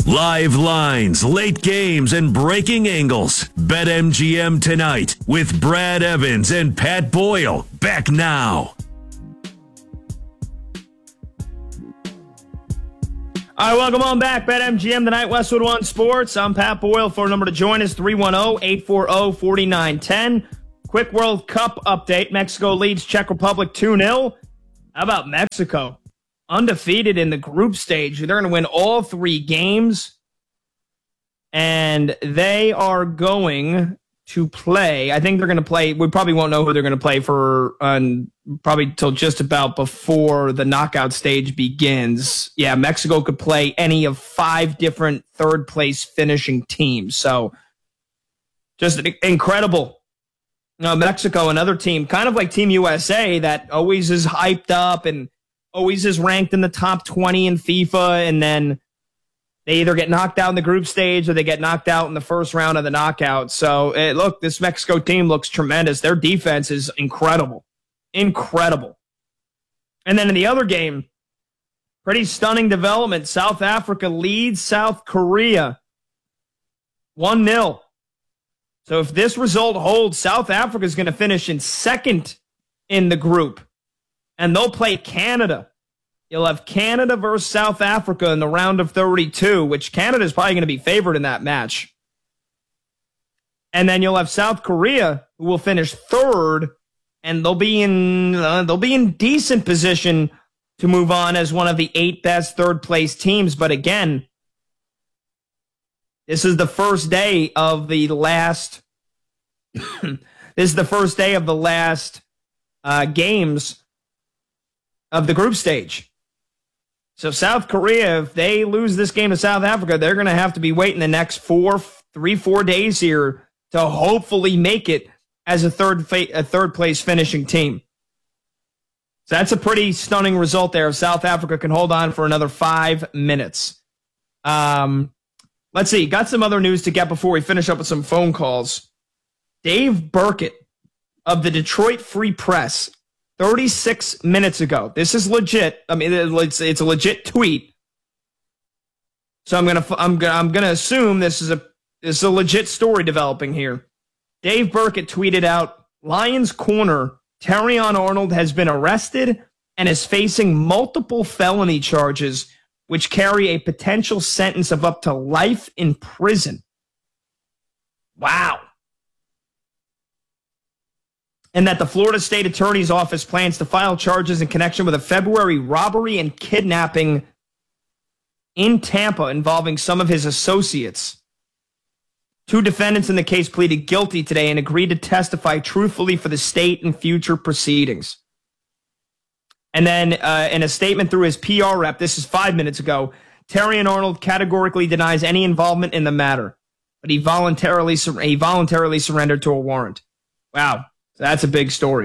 Live lines, late games, and breaking angles. BetMGM tonight with Brad Evans and Pat Boyle. Back now. All right, welcome on back. BetMGM tonight, Westwood One Sports. I'm Pat Boyle. Phone number to join is 310-840-4910. Quick World Cup update. Mexico leads Czech Republic 2-0. How about Mexico? Undefeated in the group stage. They're going to win all 3 games. And they are going to play. I think they're going to play. We probably won't know who they're going to play for probably till just about before the knockout stage begins. Yeah, Mexico could play any of 5 different third-place finishing teams. So just incredible. Mexico, another team, kind of like Team USA, that always is hyped up and always is ranked in the top 20 in FIFA, and then they either get knocked out in the group stage or they get knocked out in the first round of the knockout. So, look, this Mexico team looks tremendous. Their defense is incredible. Incredible. And then in the other game, pretty stunning development. South Africa leads South Korea 1-0. So if this result holds, South Africa is going to finish in second in the group. And they'll play Canada. You'll have Canada versus South Africa in the round of 32, which Canada is probably going to be favored in that match. And then you'll have South Korea, who will finish third, and they'll be in decent position to move on as one of the 8 best third-place teams. But again, this is the first day of the last. This is the first day of the last games of the group stage. So South Korea, if they lose this game to South Africa, they're going to have to be waiting the next 4 days here to hopefully make it as a third place finishing team. So that's a pretty stunning result there. If South Africa can hold on for another 5 minutes. Let's see. Got some other news to get before we finish up with some phone calls. Dave Burkett of the Detroit Free Press, 36 minutes ago. This is legit. I mean, it's a legit tweet. So I'm gonna assume this is a legit story developing here. Dave Burkett tweeted out, Lions corner Terrion Arnold has been arrested and is facing multiple felony charges, which carry a potential sentence of up to life in prison. Wow. And that the Florida State Attorney's Office plans to file charges in connection with a February robbery and kidnapping in Tampa involving some of his associates. 2 defendants in the case pleaded guilty today and agreed to testify truthfully for the state in future proceedings. And then in a statement through his PR rep, this is 5 minutes ago, Terrion Arnold categorically denies any involvement in the matter, but he voluntarily surrendered to a warrant. Wow. That's a big story.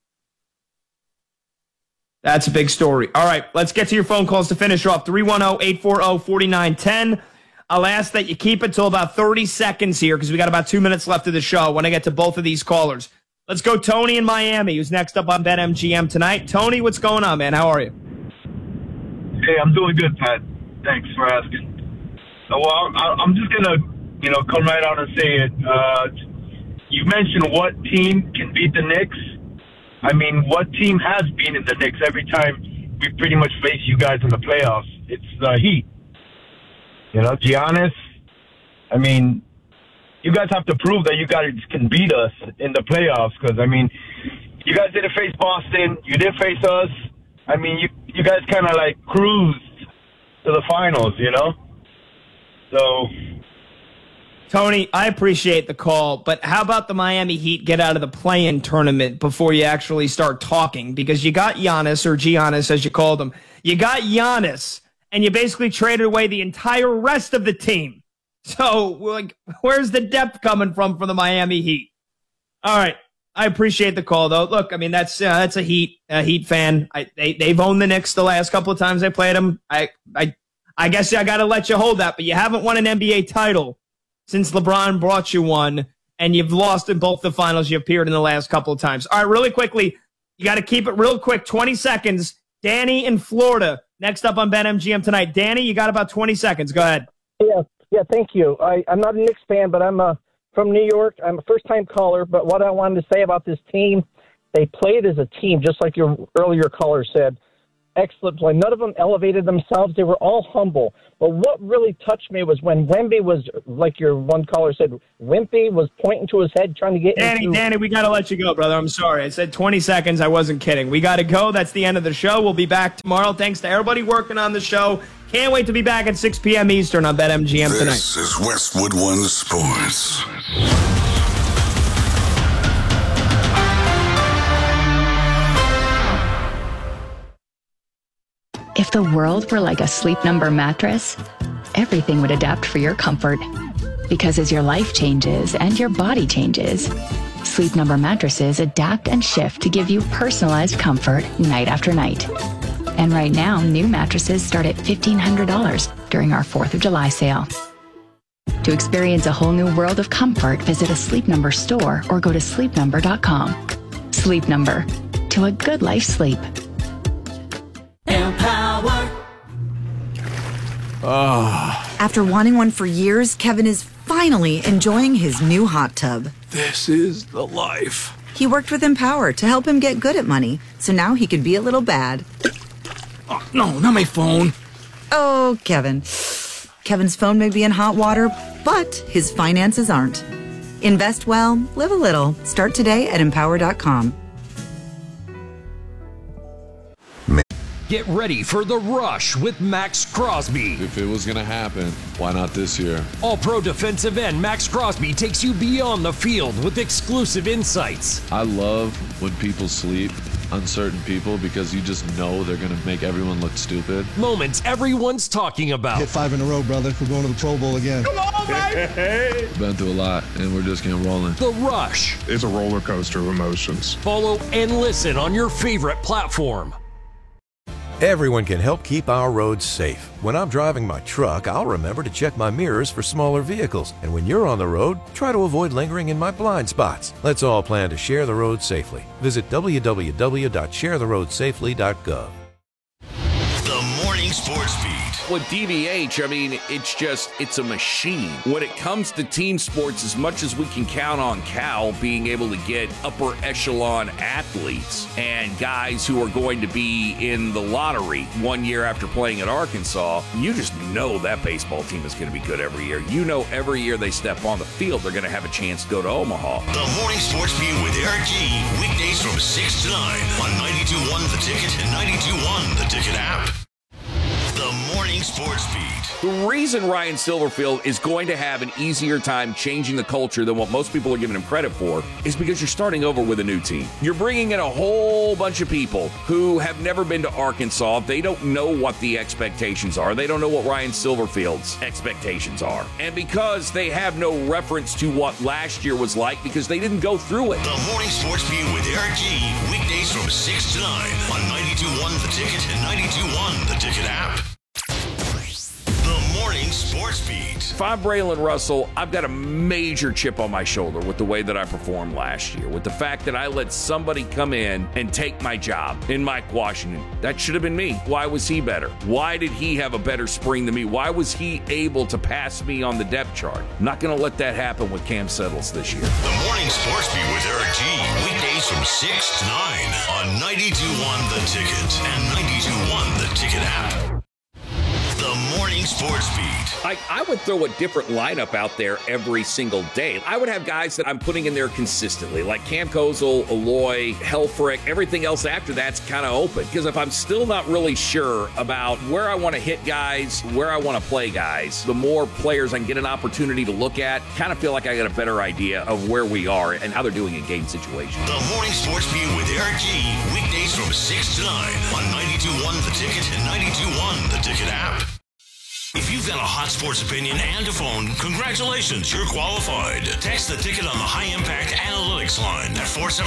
That's a big story. All right, let's get to your phone calls to finish off. 310-840-4910. I'll ask that you keep it till about 30 seconds here because we got about 2 minutes left of the show when I get to both of these callers. Let's go Tony in Miami, who's next up on BetMGM tonight. Tony, what's going on, man? How are you? Hey, I'm doing good, Pat. Thanks for asking. Well, I'm just going to, come right out and say it. You mentioned what team can beat the Knicks. I mean, what team has beaten the Knicks every time we pretty much face you guys in the playoffs? It's the Heat. Giannis. I mean, you guys have to prove that you guys can beat us in the playoffs because, I mean, you guys didn't face Boston. You did face us. I mean, you guys kind of like cruised to the finals, So... Tony, I appreciate the call, but how about the Miami Heat get out of the play-in tournament before you actually start talking? Because you got Giannis, or Giannis as you called him. You got Giannis, and you basically traded away the entire rest of the team. So, where's the depth coming from for the Miami Heat? All right, I appreciate the call, though. Look, I mean, that's a Heat fan. They've owned the Knicks the last couple of times they played them. I guess I got to let you hold that, but you haven't won an NBA title since LeBron brought you one, and you've lost in both the finals you appeared in the last couple of times. All right, really quickly, you got to keep it real quick, 20 seconds. Danny in Florida, next up on BetMGM tonight. Danny, you got about 20 seconds. Go ahead. Yeah, thank you. I'm not a Knicks fan, but I'm from New York. I'm a first-time caller, but what I wanted to say about this team, they played as a team, just like your earlier caller said. Excellent play. None of them elevated themselves. They were all humble. But what really touched me was when Wemby was, like your one caller said, Wemby was pointing to his head, trying to get Danny, we got to let you go, brother. I'm sorry. I said 20 seconds. I wasn't kidding. We got to go. That's the end of the show. We'll be back tomorrow. Thanks to everybody working on the show. Can't wait to be back at 6 p.m. Eastern on BetMGM tonight. This is Westwood One Sports. If the world were like a Sleep Number mattress, everything would adapt for your comfort. Because as your life changes and your body changes, Sleep Number mattresses adapt and shift to give you personalized comfort night after night. And right now, new mattresses start at $1,500 during our 4th of July sale. To experience a whole new world of comfort, visit a Sleep Number store or go to sleepnumber.com. Sleep Number. To a good life sleep. Empower. After wanting one for years, Kevin is finally enjoying his new hot tub. This is the life. He worked with Empower to help him get good at money, so now he could be a little bad. Oh, no, not my phone. Oh, Kevin. Kevin's phone may be in hot water, but his finances aren't. Invest well, live a little. Start today at Empower.com. Get ready for The Rush with Max Crosby. If it was going to happen, why not this year? All-pro defensive end Max Crosby takes you beyond the field with exclusive insights. I love when people sleep, uncertain people, because you just know they're going to make everyone look stupid. Moments everyone's talking about. Hit 5 in a row, brother. We're going to the Pro Bowl again. Come on, baby! Been through a lot, and we're just getting rolling. The Rush. It's a roller coaster of emotions. Follow and listen on your favorite platform. Everyone can help keep our roads safe. When I'm driving my truck, I'll remember to check my mirrors for smaller vehicles. And when you're on the road, try to avoid lingering in my blind spots. Let's all plan to share the road safely. Visit www.sharetheroadsafely.gov. The Morning Sports Beat. With DVH, I mean, it's a machine. When it comes to team sports, as much as we can count on Cal being able to get upper echelon athletes and guys who are going to be in the lottery 1 year after playing at Arkansas, you just know that baseball team is going to be good every year. You know every year they step on the field, they're going to have a chance to go to Omaha. The Morning Sports Beat with Eric G. Weekdays from 6 to 9 on 92.1 The Ticket and 92.1 The Ticket app. The Morning Sports Beat. The reason Ryan Silverfield is going to have an easier time changing the culture than what most people are giving him credit for is because you're starting over with a new team. You're bringing in a whole bunch of people who have never been to Arkansas. They don't know what the expectations are. They don't know what Ryan Silverfield's expectations are. And because they have no reference to what last year was like because they didn't go through it. The Morning Sports Beat with Eric G. Weekdays from 6 to 9 on 92.1 The Ticket and 92.1 The Ticket app. The Morning Sports Beat. If I'm Braylon Russell, I've got a major chip on my shoulder with the way that I performed last year, with the fact that I let somebody come in and take my job in Mike Washington. That should have been me. Why was he better? Why did he have a better spring than me? Why was he able to pass me on the depth chart? I'm not going to let that happen with Cam Settles this year. The Morning Sports Beat with Eric G. Weekdays from 6 to 9 on 92.1 The Ticket and 92.1 The Ticket app. The Morning Sports Beat. I would throw a different lineup out there every single day. I would have guys that I'm putting in there consistently, like Cam Kozel, Aloy, Helfrich. Everything else after that's kind of open. Because if I'm still not really sure about where I want to hit guys, where I want to play guys, the more players I can get an opportunity to look at, kind of feel like I got a better idea of where we are and how they're doing in game situations. The Morning Sports Beat with Eric G. Weekdays from 6 to 9 on 92.1 The Ticket and 92.1 The Ticket app. If you've got a hot sports opinion and a phone, congratulations, you're qualified. Text The Ticket on the High Impact Analytics line at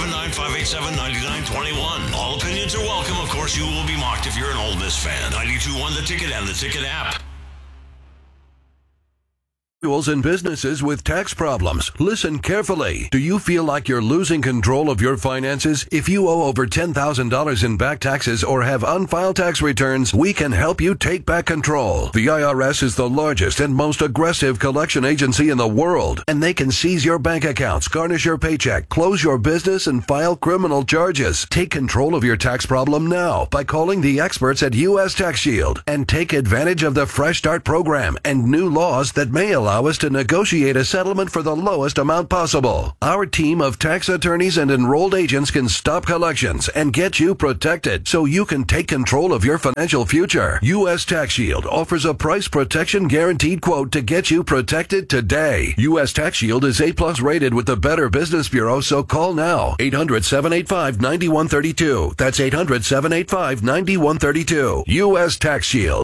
479-587-9921. All opinions are welcome. Of course, you will be mocked if you're an Ole Miss fan. 92.1 The Ticket and The Ticket app. individuals and businesses with tax problems. Listen carefully. Do you feel like you're losing control of your finances? If you owe over $10,000 in back taxes or have unfiled tax returns, we can help you take back control. The IRS is the largest and most aggressive collection agency in the world, and they can seize your bank accounts, garnish your paycheck, close your business, and file criminal charges. Take control of your tax problem now by calling the experts at U.S. Tax Shield and take advantage of the Fresh Start program and new laws that may allow us to negotiate a settlement for the lowest amount possible. Our team of tax attorneys and enrolled agents can stop collections and get you protected so you can take control of your financial future. U.S. Tax Shield offers a price protection guaranteed quote to get you protected today. U.S. Tax Shield is A+ rated with the Better Business Bureau, so call now. 800-785-9132. That's 800-785-9132. U.S. Tax Shield.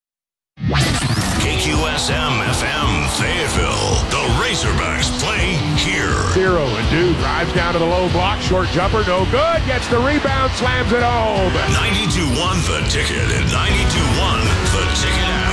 KQSM-FM Fayetteville. The Razorbacks play here. 0 and Dew drives down to the low block. Short jumper, no good. Gets the rebound, slams it home. 92.1 The Ticket and 92.1 The Ticket app.